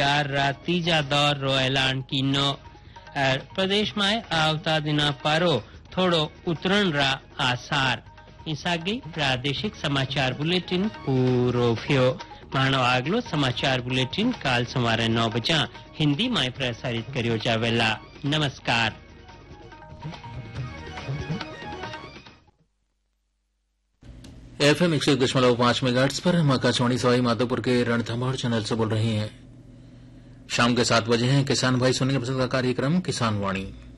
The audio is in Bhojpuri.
रा तीजा दौर रो ऐलान कीनो। प्रदेश में आवता दिना पारो थोड़ो उतरण रा आसार। इसागे प्रादेशिक समाचार बुलेटिन पूरो थियो। मानो आगलो समाचार बुलेटिन काल सवारे 9 बजे हिंदी में प्रसारित करियो जावेला। नमस्कार। FM 101.5 मेगाहर्ट्ज पर हम आकाशवाणी सवाई माधोपुर के रणथंभौर चैनल से बोल रहे हैं। शाम के 7 बजे हैं। किसान भाई सुनिए पसंद का कार्यक्रम किसान वाणी।